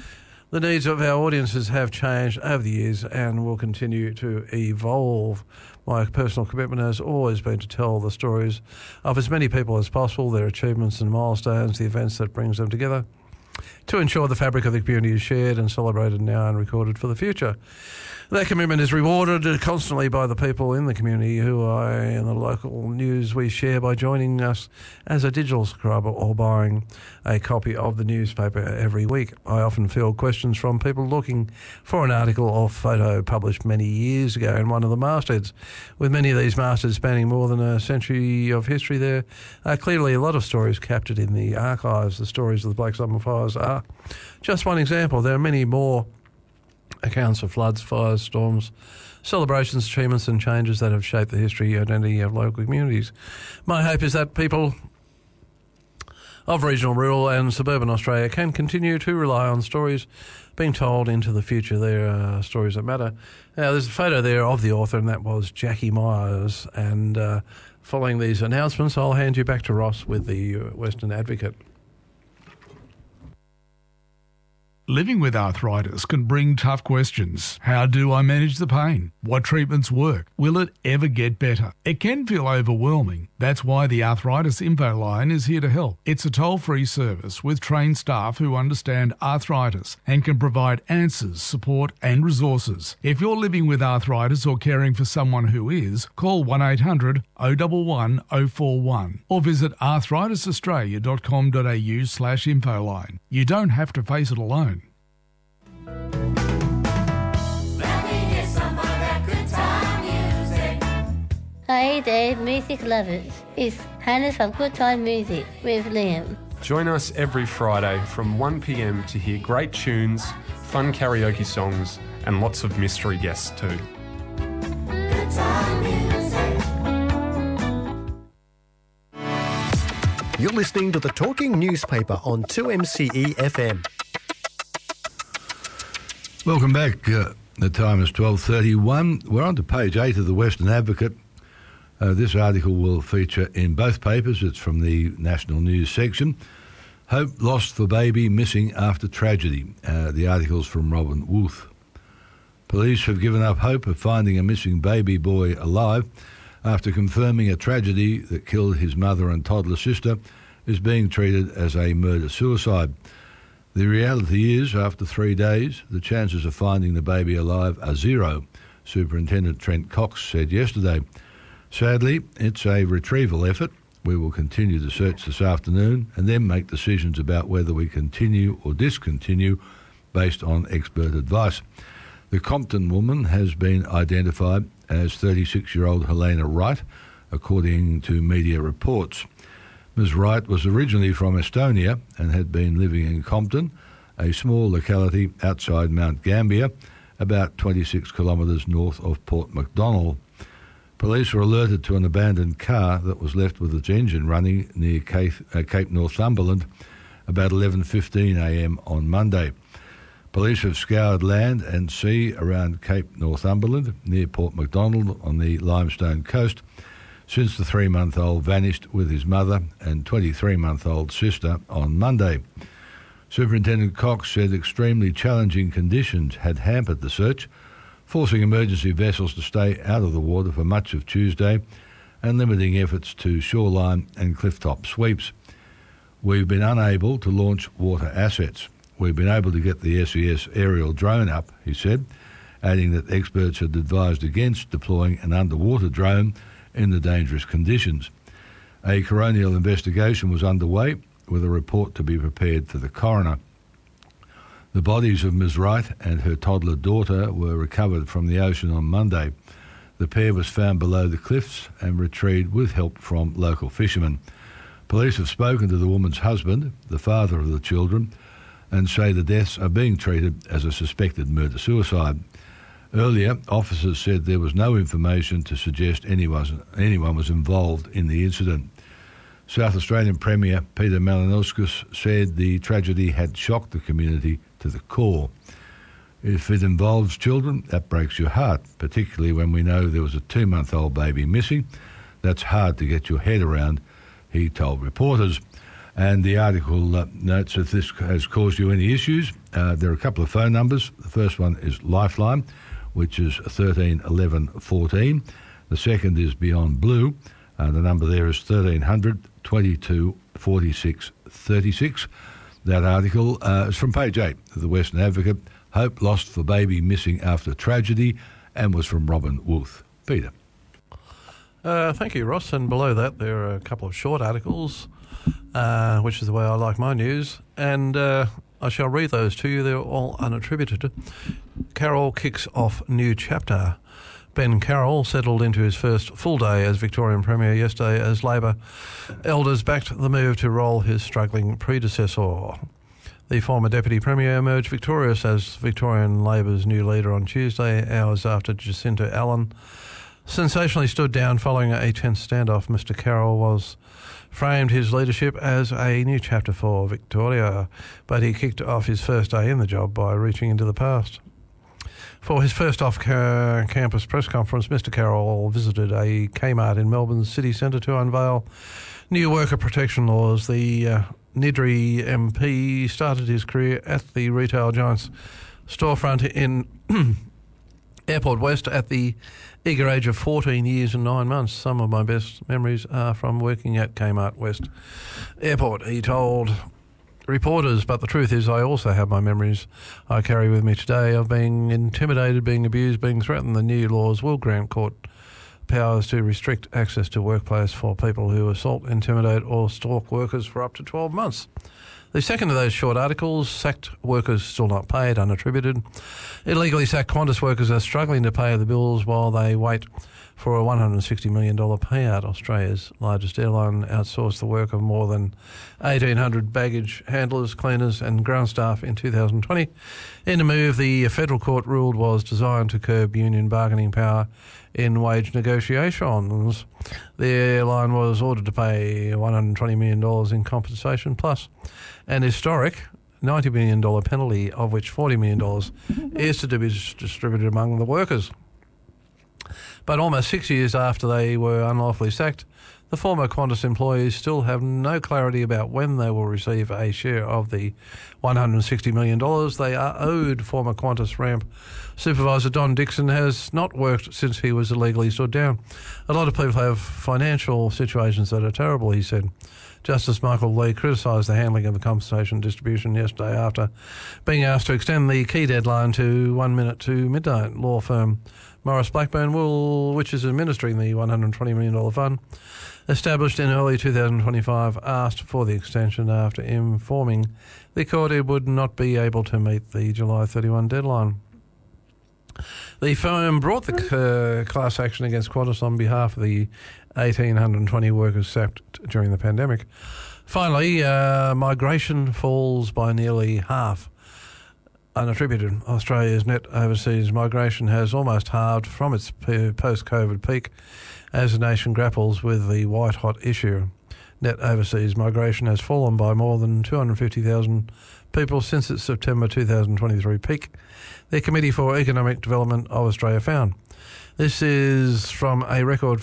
Speaker 9: The needs of our audiences have changed over the years and will continue to evolve. My personal commitment has always been to tell the stories of as many people as possible, their achievements and milestones, the events that brings them together, to ensure the fabric of the community is shared and celebrated now and recorded for the future. That commitment is rewarded constantly by the people in the community who are in the local news we share by joining us as a digital subscriber or buying a copy of the newspaper every week. I often field questions from people looking for an article or photo published many years ago in one of the mastheads. With many of these mastheads spanning more than a century of history, there are clearly a lot of stories captured in the archives. The stories of the Black Summer Fires are just one example. There are many more accounts of floods, fires, storms, celebrations, achievements and changes that have shaped the history and identity of local communities. My hope is that people of regional, rural and suburban Australia can continue to rely on stories being told into the future. There are stories that matter. Now, there's a photo there of the author, and that was Jackie Myers. And following these announcements, I'll hand you back to Ross with the Western Advocate.
Speaker 12: Living with arthritis can bring tough questions. How do I manage the pain? What treatments work? Will it ever get better? It can feel overwhelming. That's why the Arthritis Info Line is here to help. It's a toll-free service with trained staff who understand arthritis and can provide answers, support and resources. If you're living with arthritis or caring for someone who is, call 1800 011 041 or visit arthritisaustralia.com.au/infoline. You don't have to face it alone.
Speaker 21: Hey there, music lovers. It's Hannah from Good Time Music with Liam.
Speaker 22: Join us every Friday from 1 p.m. to hear great tunes, fun karaoke songs, and lots of mystery guests too.
Speaker 23: Good Time Music.
Speaker 24: You're listening to the Talking Newspaper on 2MCE FM.
Speaker 16: Welcome back. The time is 12:31. We're on to page 8 of the Western Advocate. This article will feature in both papers. It's from the National News section. Hope lost for baby missing after tragedy. The article's from Robin Wolfe. Police have given up hope of finding a missing baby boy alive after confirming a tragedy that killed his mother and toddler sister is being treated as a murder-suicide. The reality is, after 3 days, the chances of finding the baby alive are zero, Superintendent Trent Cox said yesterday. Sadly, it's a retrieval effort. We will continue the search this afternoon and then make decisions about whether we continue or discontinue based on expert advice. The Compton woman has been identified as 36-year-old Helena Wright, according to media reports. Ms. Wright was originally from Estonia and had been living in Compton, a small locality outside Mount Gambier, about 26 kilometres north of Port Macdonald. Police were alerted to an abandoned car that was left with its engine running near Cape Northumberland about 11:15am on Monday. Police have scoured land and sea around Cape Northumberland near Port Macdonald on the Limestone coast since the 3-month-old vanished with his mother and 23-month-old sister on Monday. Superintendent Cox said extremely challenging conditions had hampered the search, forcing emergency vessels to stay out of the water for much of Tuesday and limiting efforts to shoreline and clifftop sweeps. We've been unable to launch water assets. We've been able to get the SES aerial drone up, he said, adding that experts had advised against deploying an underwater drone in the dangerous conditions. A coronial investigation was underway with a report to be prepared for the coroner. The bodies of Ms. Wright and her toddler daughter were recovered from the ocean on Monday. The pair was found below the cliffs and retrieved with help from local fishermen. Police have spoken to the woman's husband, the father of the children, and say the deaths are being treated as a suspected murder-suicide. Earlier, officers said there was no information to suggest anyone was involved in the incident. South Australian Premier Peter Malinauskas said the tragedy had shocked the community to the core. If it involves children, that breaks your heart, particularly when we know there was a 2-month-old baby missing. That's hard to get your head around, he told reporters. And the article notes if this has caused you any issues, there are a couple of phone numbers. The first one is Lifeline, which is 13 11 14. The second is Beyond Blue. The number there is 1300 22 46 36. That article is from page 8 of the Western Advocate. Hope lost for baby missing after tragedy, and was from Robin Wolfe. Peter.
Speaker 9: Thank you, Ross. And below that, there are a couple of short articles, which is the way I like my news. And I shall read those to you. They're all unattributed. Carroll kicks off new chapter. Ben Carroll settled into his first full day as Victorian Premier yesterday as Labor elders backed the move to roll his struggling predecessor. The former Deputy Premier emerged victorious as Victorian Labor's new leader on Tuesday, hours after Jacinta Allan sensationally stood down following a tense standoff. Mr Carroll framed his leadership as a new chapter for Victoria, but he kicked off his first day in the job by reaching into the past. For his first off-campus press conference, Mr Carroll visited a Kmart in Melbourne's city centre to unveil new worker protection laws. The Nidri MP started his career at the retail giant's storefront in Airport West at the eager age of 14 years and 9 months. Some of my best memories are from working at Kmart West Airport, he told reporters, but the truth is I also have my memories I carry with me today of being intimidated, being abused, being threatened. The new laws will grant court powers to restrict access to workplace for people who assault, intimidate or stalk workers for up to 12 months. The second of those short articles, sacked workers still not paid, unattributed. Illegally sacked Qantas workers are struggling to pay the bills while they wait for a $160 million payout. Australia's largest airline outsourced the work of more than 1,800 baggage handlers, cleaners and ground staff in 2020. In a move the federal court ruled was designed to curb union bargaining power in wage negotiations. The airline was ordered to pay $120 million in compensation plus an historic $90 million penalty, of which $40 million is to be distributed among the workers. But almost 6 years after they were unlawfully sacked, the former Qantas employees still have no clarity about when they will receive a share of the $160 million they are owed. Former Qantas ramp supervisor Don Dixon has not worked since he was illegally stood down. A lot of people have financial situations that are terrible, he said. Justice Michael Lee criticised the handling of the compensation distribution yesterday after being asked to extend the key deadline to 1 minute to midnight. Law firm Morris Blackburn, which is administering the $120 million fund, established in early 2025, asked for the extension after informing the court it would not be able to meet the July 31 deadline. The firm brought the class action against Qantas on behalf of the 1,820 workers sacked during the pandemic. Finally, migration falls by nearly half. Unattributed. Australia's net overseas migration has almost halved from its post-COVID peak as the nation grapples with the white-hot issue. Net overseas migration has fallen by more than 250,000 people since its September 2023 peak, the Committee for Economic Development of Australia found. This is from a record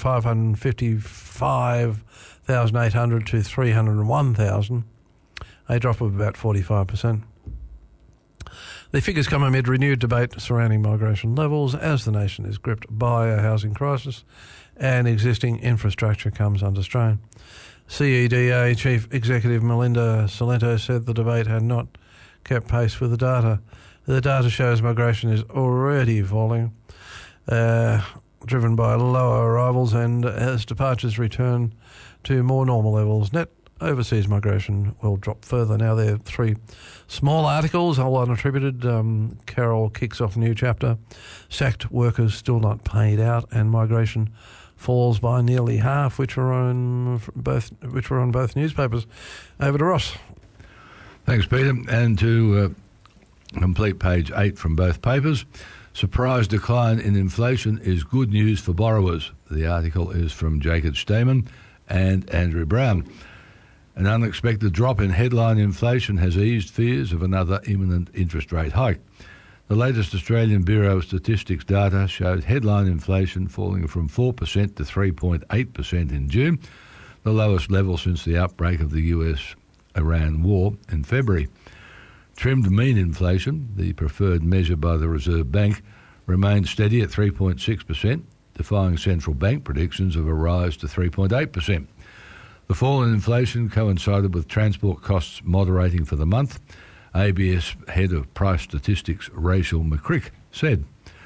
Speaker 9: 555,800 to 301,000, a drop of about 45%. The figures come amid renewed debate surrounding migration levels as the nation is gripped by a housing crisis and existing infrastructure comes under strain. CEDA Chief Executive Melinda Salento said the debate had not kept pace with the data. The data shows migration is already falling, driven by lower arrivals, and as departures return to more normal levels, net overseas migration will drop further. Now there are three small articles, all unattributed. Carroll kicks off a new chapter. Sacked workers still not paid out, and migration falls by nearly half, which were on both newspapers. Over to Ross.
Speaker 16: Thanks, Peter. And to complete page 8 from both papers, surprise decline in inflation is good news for borrowers. The article is from Jacob Stayman and Andrew Brown. An unexpected drop in headline inflation has eased fears of another imminent interest rate hike. The latest Australian Bureau of Statistics data showed headline inflation falling from 4% to 3.8% in June, the lowest level since the outbreak of the US Iran war in February. Trimmed mean inflation, the preferred measure by the Reserve Bank, remained steady at 3.6%, defying central bank predictions of a rise to 3.8%. The fall in inflation coincided with transport costs moderating for the month, ABS head of price statistics Rachel McCrick said.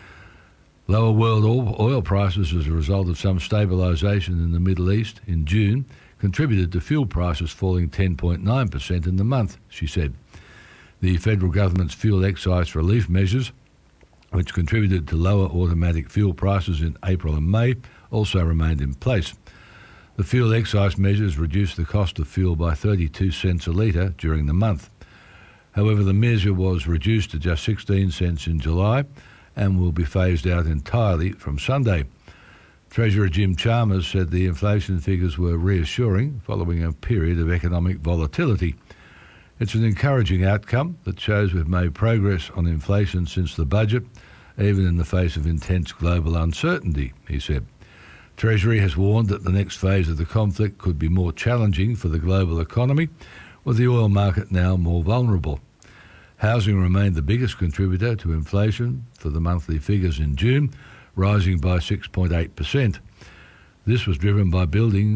Speaker 16: Lower world oil prices as a result of some stabilisation in the Middle East in June contributed to fuel prices falling 10.9% in the month, she said. The federal government's fuel excise relief measures, which contributed to lower automatic fuel prices in April and May, also remained in place. The fuel excise measures reduced the cost of fuel by 32 cents a litre during the month. However, the measure was reduced to just 16 cents in July and will be phased out entirely from Sunday. Treasurer Jim Chalmers said the inflation figures were reassuring following a period of economic volatility. It's an encouraging outcome that shows we've made progress on inflation since the budget, even in the face of intense global uncertainty, he said. Treasury has warned that the next phase of the conflict could be more challenging for the global economy, with the oil market now more vulnerable. Housing remained the biggest contributor to inflation for the monthly figures in June, rising by 6.8%. This was driven by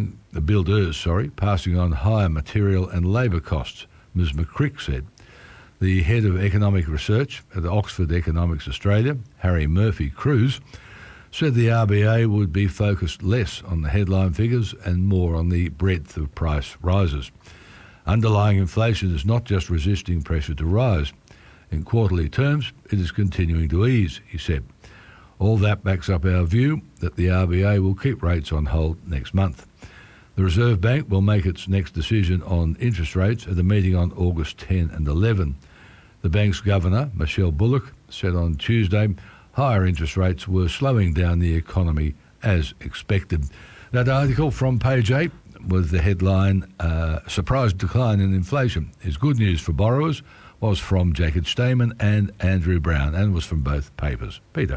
Speaker 16: builders passing on higher material and labour costs, Ms McCrick said. The head of economic research at Oxford Economics Australia, Harry Murphy-Cruz, said the RBA would be focused less on the headline figures and more on the breadth of price rises. Underlying inflation is not just resisting pressure to rise. In quarterly terms, it is continuing to ease, he said. All that backs up our view that the RBA will keep rates on hold next month. The Reserve Bank will make its next decision on interest rates at a meeting on August 10 and 11. The bank's governor, Michelle Bullock, said on Tuesday higher interest rates were slowing down the economy as expected. That article from page 8 with the headline, Surprise Decline in Inflation is Good News for Borrowers, was from Jacob Stamen and Andrew Brown and was from both papers. Peter.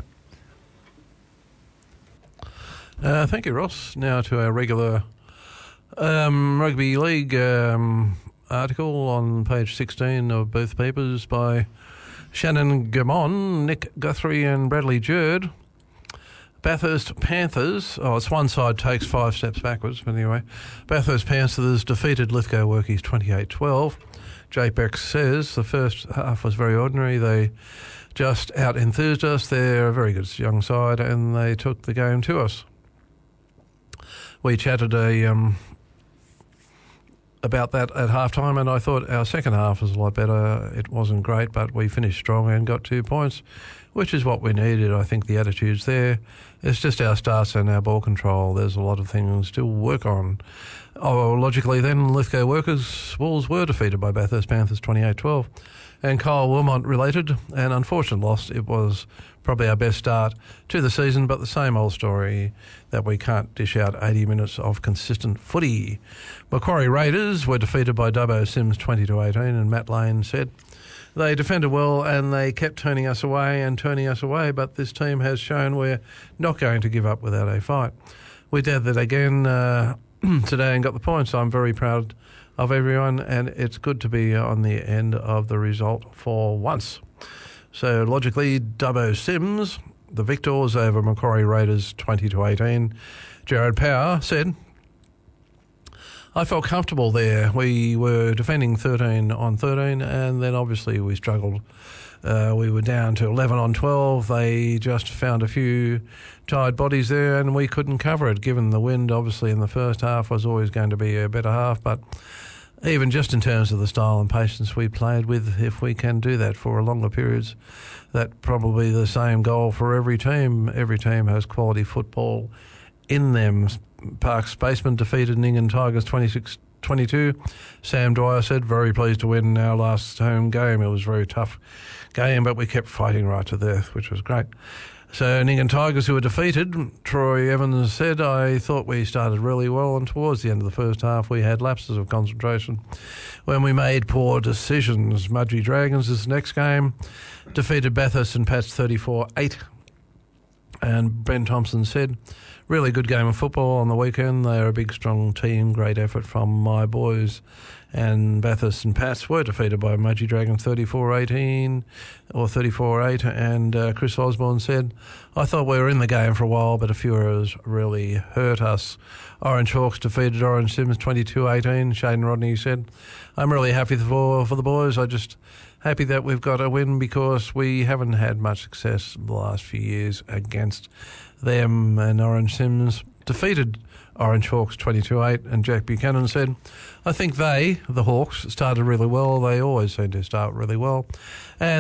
Speaker 9: Thank you, Ross. Now to our regular Rugby League article on page 16 of both papers by Shannon Gamon, Nick Guthrie and Bradley Jerd. Bathurst Panthers, it's one side takes 5 steps backwards, but anyway. Bathurst Panthers defeated Lithgow Workies 28-12. Jake Beck says the first half was very ordinary. They just out-enthused us. They're a very good young side and they took the game to us. We chatted about that at half-time, and I thought our second half was a lot better. It wasn't great, but we finished strong and got 2 points, which is what we needed. I think the attitude's there. It's just our starts and our ball control. There's a lot of things to work on. Logically then, Lithgow Wolves were defeated by Bathurst Panthers 28-12. And Kyle Wilmot related, an unfortunate loss. It was probably our best start to the season, but the same old story that we can't dish out 80 minutes of consistent footy. Macquarie Raiders were defeated by Dubbo Sims 20-18, and Matt Lane said they defended well and they kept turning us away, but this team has shown we're not going to give up without a fight. We did that again today and got the points. I'm very proud of everyone, and it's good to be on the end of the result for once. So logically, Dubbo Sims, the victors over Macquarie Raiders 20-18. Jared Power said, I felt comfortable there. We were defending 13 on 13, and then obviously we struggled. We were down to 11 on 12. They just found a few tired bodies there, and we couldn't cover it, given the wind, obviously, in the first half was always going to be a better half. But even just in terms of the style and patience we played with, if we can do that for longer periods, that probably the same goal for every team. Every team has quality football in them. Parks Baseman defeated Nyngan Tigers 26-22. Sam Dwyer said, very pleased to win our last home game. It was a very tough game, but we kept fighting right to death, which was great. So Nyngan Tigers, who were defeated, Troy Evans said, I thought we started really well, and towards the end of the first half we had lapses of concentration when we made poor decisions. Mudgee Dragons is the next game, defeated Bathurst and Pats 34-8. And Ben Thompson said, really good game of football on the weekend. They're a big, strong team, great effort from my boys. And Bathurst and Pats were defeated by Mudgee Dragon 34-18 or 34-8. And Chris Osborne said, I thought we were in the game for a while, but a few errors really hurt us. Orange Hawks defeated Orange Sims 22-18. Shane Rodney said, I'm really happy for the boys. I just happy that we've got a win because we haven't had much success the last few years against them. And Orange Sims defeated Orange Hawks 22-8, and Jack Buchanan said, I think the Hawks, started really well. They always seem to start really well. And